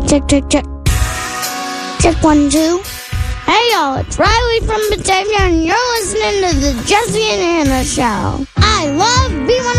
Check, check, check. Check 1, 2. Hey y'all, it's Riley from Batavia and you're listening to the Jesse and Anna Show. I love B1